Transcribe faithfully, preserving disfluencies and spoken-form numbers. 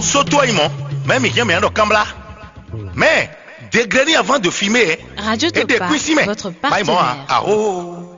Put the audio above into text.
Soto Aimon, même il y a un cambla. Mais, dégrainé avant de filmer. Radio Topa, votre partenaire. Ah oh.